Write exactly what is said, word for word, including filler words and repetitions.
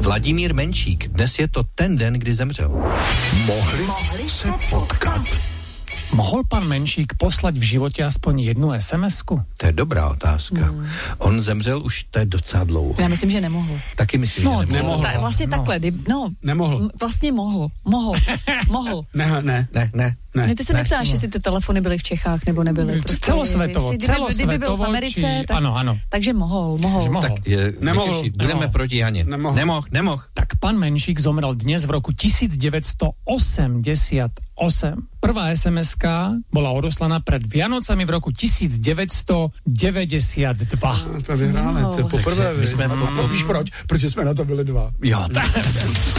Vladimír Menšík. Dnes je to ten den, kdy zemřel. Mohli, Mohli se potkat. Mohol pán Menšík poslať v životě aspoň jednu es em esku? To je dobrá otázka. Hmm. On zemřel už, to je docela dlouho. Já myslím, že nemohl. Taky myslím, no, že nemohl. No, ta, vlastně no. takhle, no. Nemohl. Vlastně mohl. Mohl. Mohl. Ne, ne. Ne, ne. Ne, ne, ty se ne, neptáš, no. jestli ty telefony byly v Čechách nebo nebyly. Prostě, celosvětovo, kdyby, celosvětovo, kdyby byl v Americe, či... tak, ano, ano. takže mohl, mohl. mohl. Tak je, nemohl. Vytěši, budeme nemohl. proti Janě. Nemohl. Nemohl, nemohl. Tak pán Menšík zomrel dnes v roku devätnásťstoosemdesiatosem. Prvá es em eska bola odoslaná pred Vianocami v roku devätnásťstodeväťdesiatdva. Jsme vyhráli, to je poprvé. My jsme A popíš proč? Protože jsme na to byli dva. Jo, tak.